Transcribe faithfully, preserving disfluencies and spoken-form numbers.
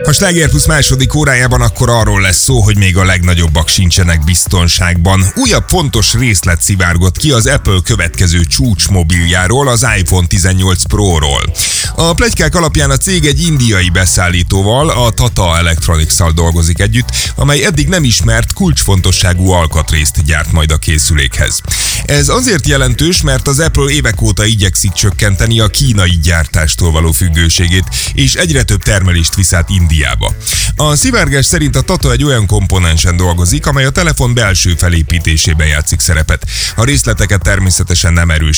A Sláger Plusz második órájában akkor arról lesz szó, hogy még a legnagyobbak sincsenek biztonságban. Újabb fontos részlet szivárgott ki az Apple következő csúcsmobiljáról, az iPhone tizennyolc Pro-ról. A pletykák alapján a cég egy indiai beszállítóval, a Tata Electronics-szal dolgozik együtt, amely eddig nem ismert kulcsfontosságú alkatrészt gyárt majd a készülékhez. Ez azért jelentős, mert az Apple évek óta igyekszik csökkenteni a kínai gyártástól való függőségét, és egyre több termelést visz át Indiába. A szivárgás szerint a Tata egy olyan komponensen dolgozik, amely a telefon belső felépítésében játszik szerepet. A részleteket természetesen nem erősítik